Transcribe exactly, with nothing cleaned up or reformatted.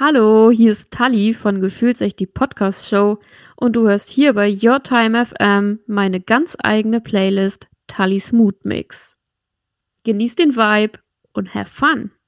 Hallo, hier ist Tali von Gefühlsecht, die Podcast-Show und du hörst hier bei Your Time F M meine ganz eigene Playlist Tallis Mood Mix. Genieß den Vibe und have fun!